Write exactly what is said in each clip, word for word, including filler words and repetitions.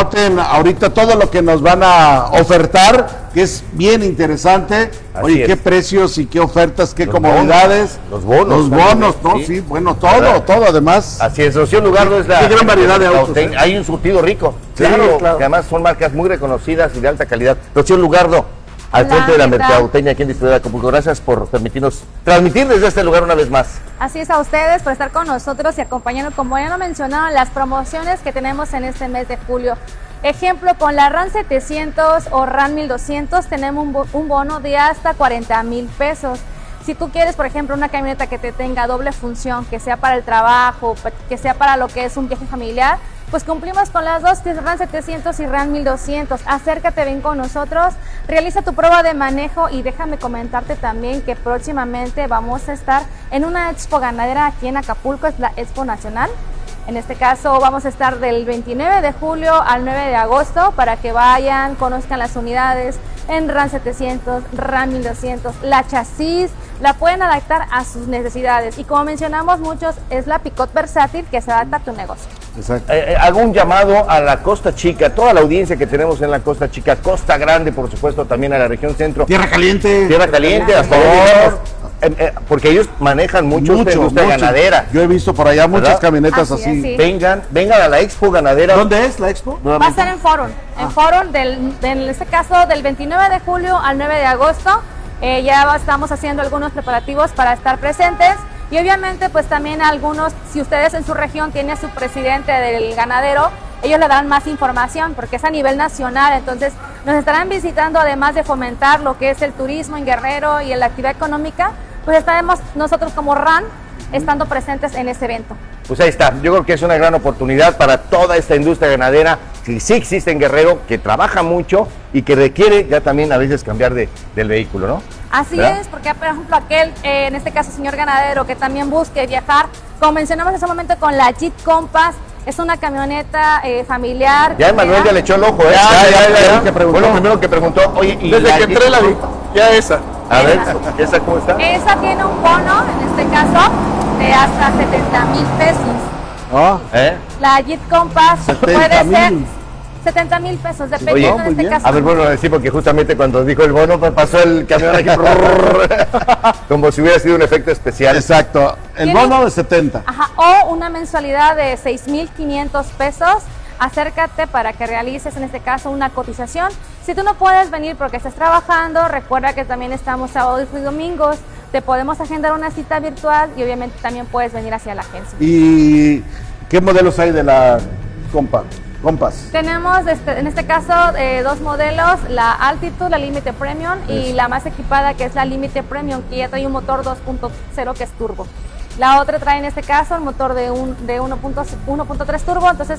anoten ahorita todo lo que nos van a ofertar, que es bien interesante. Así Oye, es. qué precios y qué ofertas, qué Los comodidades. bonos, los bonos Los también, bonos, ¿no? sí. Sí, bueno, todo, ¿Verdad? todo además. Así es, Rocío Lugardo es la... Qué gran variedad de autos, Ten- ¿eh? Hay un surtido rico, Sí, claro, claro. que además son marcas muy reconocidas y de alta calidad. Rocío Lugardo, al Hola, frente de la ¿qué tal? Mercadotecnia aquí en Distribuidora de Acapulco. Gracias por permitirnos transmitir desde este lugar una vez más. Así es, a ustedes por estar con nosotros y acompañando, como ya lo mencionaron, las promociones que tenemos en este mes de julio. Ejemplo, con la RAM setecientos o RAM mil doscientos tenemos un, bo- un bono de hasta cuarenta mil pesos. Si tú quieres, por ejemplo, una camioneta que te tenga doble función, que sea para el trabajo, pa- que sea para lo que es un viaje familiar, pues cumplimos con las dos, que es RAM setecientos y RAM mil doscientos. Acércate, ven con nosotros, realiza tu prueba de manejo y déjame comentarte también que próximamente vamos a estar en una expo ganadera aquí en Acapulco, es la Expo Nacional. En este caso vamos a estar del veintinueve de julio al nueve de agosto para que vayan, conozcan las unidades en RAM setecientos, RAM mil doscientos, la chasis, la pueden adaptar a sus necesidades y como mencionamos muchos, es la Picot versátil que se adapta a tu negocio. Exacto. Eh, eh, hago un llamado a la Costa Chica, toda la audiencia que tenemos en la Costa Chica, Costa Grande, por supuesto, también a la región centro. Tierra Caliente. Tierra Caliente, hasta Por allá, favor. eh, eh, porque ellos manejan mucho, esta Mucho, industria mucho. ganadera. Yo he visto por allá muchas ¿Verdad? camionetas Así así. es, sí. Vengan, vengan a la Expo Ganadera. ¿Dónde es la expo? Va a estar en Forum, en Forum, del, del- en este caso del veintinueve de julio al nueve de agosto. Eh, ya va- estamos haciendo algunos preparativos para estar presentes y obviamente pues también algunos, si ustedes en su región tienen a su presidente del ganadero, ellos le dan más información porque es a nivel nacional, entonces nos estarán visitando además de fomentar lo que es el turismo en Guerrero y en la actividad económica, pues estaremos nosotros como RAM estando presentes en este evento. Pues ahí está, yo creo que es una gran oportunidad para toda esta industria ganadera que sí existe en Guerrero, que trabaja mucho y que requiere ya también a veces cambiar de, del vehículo, ¿no? Así ¿Verdad? es, porque por ejemplo aquel, eh, en este caso señor ganadero, que también busque viajar, como mencionamos hace un momento con la Jeep Compass, es una camioneta eh, familiar. Ya Emanuel ya le echó el ojo, ¿eh? Ya, ya, ya, ya, que preguntó. Fue lo primero que preguntó. Oye, y Desde la que entré la vi, Jeep- ya esa. A ver, ¿esa cómo está? Esa tiene un bono, en este caso, de hasta setenta mil pesos. Ah, ¿Eh? La Jeep Compass setenta puede ser mil. setenta mil pesos, Oye, dependiendo muy en este bien. caso. A ver, bueno, decir, porque justamente cuando dijo el bono, pues pasó el camión aquí, como si hubiera sido un efecto especial. exacto. El ¿Tiene? bono de setenta. Ajá, o una mensualidad de seis mil quinientos pesos. Acércate para que realices en este caso una cotización. Si tú no puedes venir porque estás trabajando, recuerda que también estamos sábados y domingos. Te podemos agendar una cita virtual y obviamente también puedes venir hacia la agencia. ¿Y qué modelos hay de la compa? Compass. Tenemos este- en este caso eh, dos modelos, la Altitude, la Limited Premium y Eso. la más equipada que es la Limited Premium, que ya trae un motor dos punto cero que es turbo. La otra trae en este caso el motor de, un, de uno punto tres turbo, entonces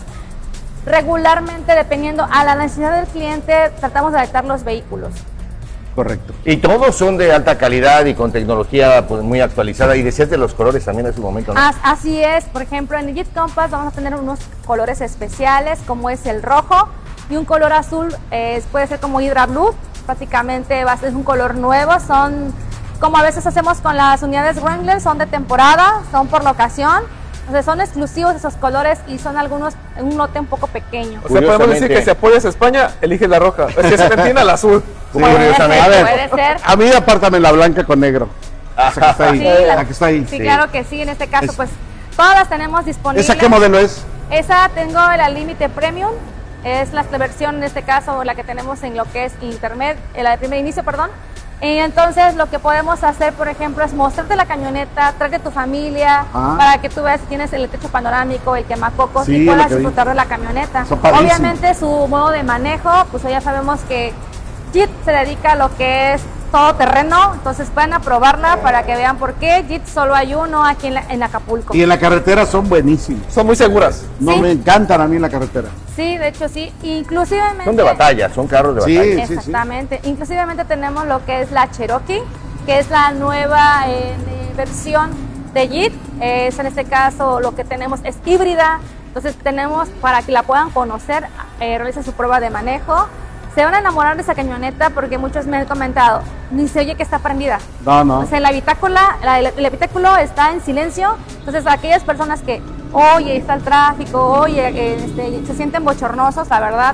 regularmente dependiendo a la necesidad del cliente tratamos de adaptar los vehículos. Correcto. Y todos son de alta calidad y con tecnología pues, muy actualizada. Y decías de los colores también en su momento, ¿no? As- así es, por ejemplo en el Jeep Compass vamos a tener unos colores especiales como es el rojo y un color azul, eh, puede ser como Hydra Blue, prácticamente va a ser un color nuevo, son como a veces hacemos con las unidades Wrangler, son de temporada, son por la ocasión, entonces son exclusivos esos colores y son algunos en un lote un poco pequeño. O sea, podemos decir Curiosamente. que si apoyas a España, elige la roja. Si es Argentina, la azul. Sí, Puede curiosamente. ser, A ver, puede ser. a mí apártame la blanca con negro. Esa que está ahí. Sí, la- la que está ahí. sí, sí. claro que sí, en este caso Es- pues todas las tenemos disponibles. ¿Esa qué modelo es? Esa tengo la Limited Premium, es la versión en este caso la que tenemos en lo que es internet, eh, la de primer inicio, perdón. Y entonces lo que podemos hacer, por ejemplo, es mostrarte la camioneta, traerte a tu familia, Ah. para que tú veas si tienes el techo panorámico, el quemacocos Sí, y lo puedas que vi. disfrutar de la camioneta. Son padrísimos. Obviamente su modo de manejo, pues ya sabemos que Jeep se dedica a lo que es todo terreno, entonces pueden aprobarla para que vean por qué Jeep solo hay uno aquí en, la- en Acapulco. Y en la carretera son buenísimos. Son muy seguras. No Sí. me encantan a mí en la carretera. Sí, de hecho sí, inclusivemente... Son de batalla, son carros de Sí. batalla. sí, sí. Exactamente. Inclusivemente tenemos lo que es la Cherokee, que es la nueva eh, eh, versión de Jeep. Es en este caso lo que tenemos es híbrida. Entonces tenemos para que la puedan conocer, eh, realicen su prueba de manejo. Se van a enamorar de esa camioneta porque muchos me han comentado, ni se oye que está prendida. No, no. O sea, la bitácula, la- el, el habitáculo está en silencio. Entonces aquellas personas que, oye, está el tráfico, oye, eh, este, se sienten bochornosos, la verdad,